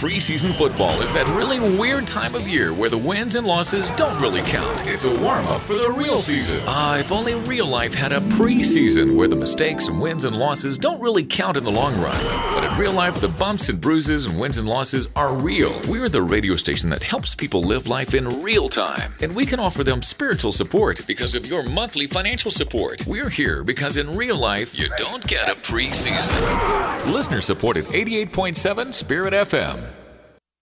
Preseason football is that really weird time of year where the wins and losses don't really count. It's a warm-up for the real season. If only real life had a preseason where the mistakes and wins and losses don't really count in the long run. But in real life, the bumps and bruises and wins and losses are real. We're the radio station that helps people live life in real time. And we can offer them spiritual support because of your monthly financial support. We're here because in real life, you don't get a preseason. Listener supported 88.7 Spirit FM.